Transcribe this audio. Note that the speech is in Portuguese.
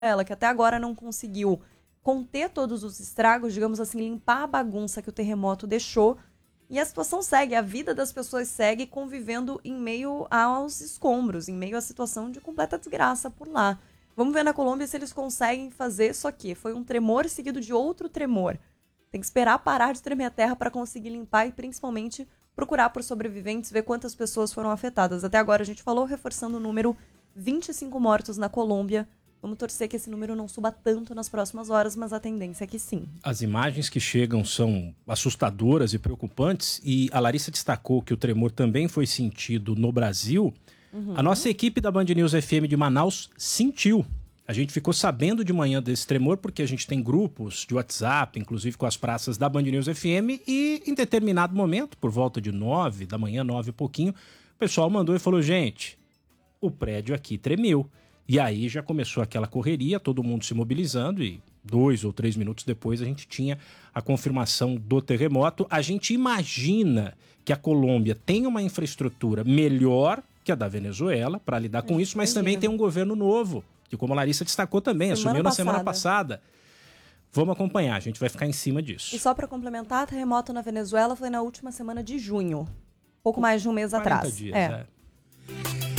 Venezuela, que até agora não conseguiu conter todos os estragos, digamos assim, limpar a bagunça que o terremoto deixou. E a situação segue, a vida das pessoas segue convivendo em meio aos escombros, em meio à situação de completa desgraça por lá. Vamos ver na Colômbia se eles conseguem fazer, só que foi um tremor seguido de outro tremor. Tem que esperar parar de tremer a terra para conseguir limpar e principalmente procurar por sobreviventes, ver quantas pessoas foram afetadas. Até agora a gente falou, reforçando o número, 25 mortos na Colômbia. Vamos torcer que esse número não suba tanto nas próximas horas, mas a tendência é que sim. As imagens que chegam são assustadoras e preocupantes, e a Larissa destacou que o tremor também foi sentido no Brasil. A nossa equipe da Band News FM de Manaus sentiu. A gente ficou sabendo de manhã desse tremor porque a gente tem grupos de WhatsApp, inclusive com as praças da Band News FM, e em determinado momento, por volta de 9 da manhã, 9 e pouquinho, o pessoal mandou e falou, gente, o prédio aqui tremeu. E aí já começou aquela correria, todo mundo se mobilizando e 2 ou 3 minutos depois a gente tinha a confirmação do terremoto. A gente imagina que a Colômbia tem uma infraestrutura melhor que a da Venezuela para lidar com isso, mas também tem um governo novo, que como a Larissa destacou também, assumiu na semana passada. Vamos acompanhar, a gente vai ficar em cima disso. E só para complementar, terremoto na Venezuela foi na última semana de junho, pouco mais de um mês atrás. Dias, é.